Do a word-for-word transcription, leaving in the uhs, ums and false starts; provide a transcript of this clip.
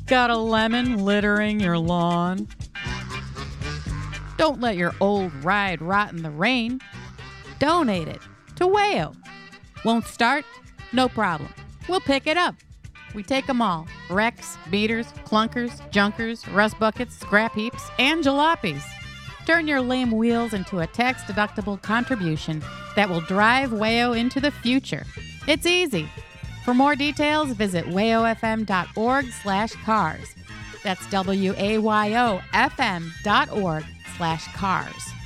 Got a lemon littering your lawn? Don't let your old ride rot in the rain. Donate it to Wayo. Won't start? No problem. We'll pick it up. We take them all. Wrecks, beaters, clunkers, junkers, rust buckets, scrap heaps, and jalopies. Turn your lame wheels into a tax-deductible contribution that will drive Wayo into the future. It's easy. For more details, visit wayofm.org slash cars. That's W A Y O F M dot org slash cars.